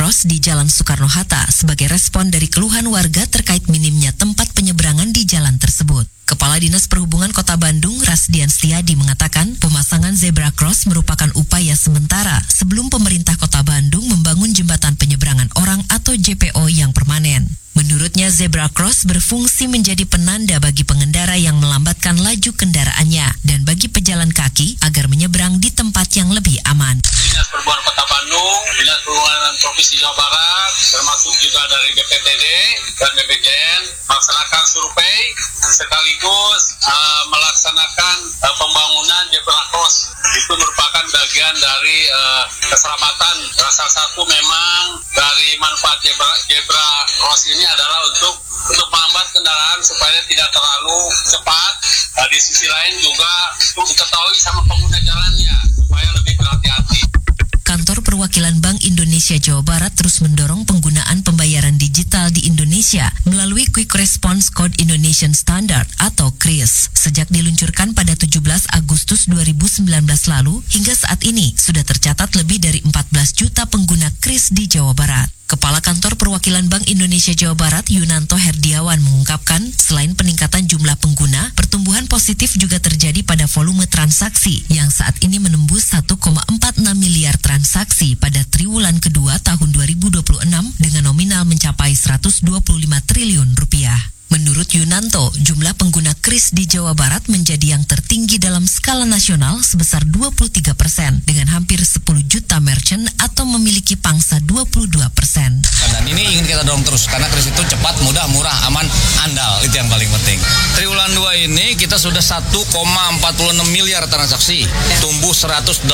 Cross di Jalan Soekarno-Hatta sebagai respon dari keluhan warga terkait minimnya tempat penyeberangan di jalan tersebut. Kepala Dinas Perhubungan Kota Bandung, Rasdian Setiadi, mengatakan pemasangan zebra cross merupakan upaya sementara sebelum pemerintah Kota Bandung membangun jembatan penyeberangan orang atau JPO yang permanen. Menurutnya, zebra cross berfungsi menjadi penanda bagi pengendara yang melambatkan laju kendaraannya dan bagi pejalan kaki agar menyeberang di tempat yang lebih aman. Dinas Perhubungan Kota Bandung, Dinas Perhubungan Provinsi Jawa Barat, termasuk juga dari BPTD dan BPJN, melaksanakan survei sekaligus melaksanakan pembangunan zebra cross. Itu merupakan bagian dari keselamatan. Salah satu memang dari manfaat zebra cross ini adalah untuk menghambat kendaraan supaya tidak terlalu cepat. Di sisi lain juga untuk diketahui sama pengguna jalannya supaya lebih berhati-hati. Kantor Perwakilan Bank Indonesia Jawa Barat terus mendorong penggunaan pembayaran digital di Indonesia melalui Quick Response Code Indonesian Standard atau QRIS. Sejak diluncurkan pada 17 Agustus 2019 lalu, hingga saat ini sudah tercatat lebih dari 14 juta pengguna QRIS di Jawa Barat. Kepala Kantor Perwakilan Bank Indonesia Jawa Barat, Yunanto Herdiawan, mengungkapkan selain peningkatan jumlah pengguna, pertumbuhan positif juga terjadi pada volume transaksi yang saat ini menembus 1,46 miliar transaksi pada triwulan kedua tahun 2026 dengan nominal mencapai 125 triliun rupiah. Menurut Yunanto, jumlah pengguna QRIS di Jawa Barat menjadi yang tertinggi dalam skala nasional sebesar 23% dengan hampir 10 juta merchant atau memiliki pangsa 22%. Dan ini ingin kita dorong terus karena QRIS itu cepat, mudah, murah, aman, andal. Itu yang paling penting. Triwulan 2 ini kita sudah 1,46 miliar transaksi, tumbuh 187%.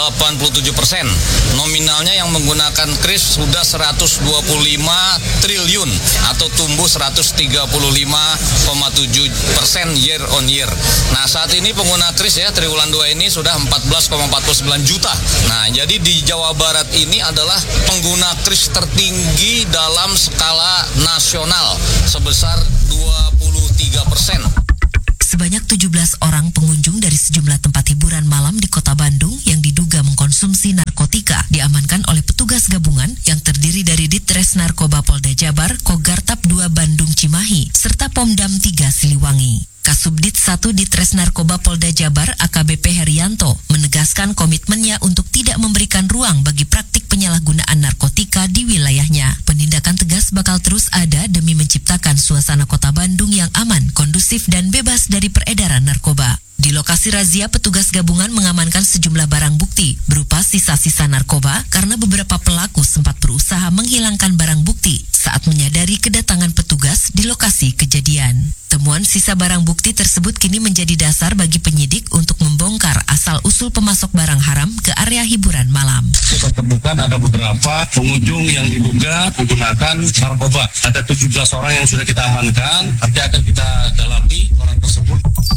Nominalnya yang menggunakan QRIS sudah 125 triliun atau tumbuh 135,7% year on year. Nah, saat ini pengguna QRIS ya triwulan 2 ini sudah 14,49 juta. Nah, jadi di Jawa Barat ini adalah pengguna QRIS tertinggi dalam skala nasional sebesar 23%. Sebanyak 17 orang pengunjung dari sejumlah tempat hiburan malam di Kota Bandung yang diduga mengkonsumsi narkotika diamankan oleh petugas gabungan yang terdiri dari Ditres Narkoba Polda Jabar, Kogartap 2 Bandung Cimahi, serta Pomdam 3 Siliwangi. Kasubdit 1 Ditres Narkoba Polda Jabar AKBP Herianto menegaskan komitmennya untuk tidak memberikan ruang bagi praktik penyalahgunaan narkotika di wilayahnya. Penindakan tegas bakal terus ada demi menciptakan suasana Kota Bandung yang aman, kondusif, dan bebas dari peredaran narkoba. Di lokasi razia, petugas gabungan mengamankan sejumlah barang bukti berupa sisa-sisa narkoba karena beberapa pelaku sempat berusaha menghilangkan barang bukti saat menyadari kedatangan petugas di lokasi kejadian. Temuan sisa barang bukti tersebut kini menjadi dasar bagi penyidik untuk membongkar asal-usul pemasok barang haram ke area hiburan malam. Kita temukan ada beberapa pengunjung yang diduga menggunakan narkoba. Ada 17 orang yang sudah kita amankan, nanti akan kita dalami orang tersebut.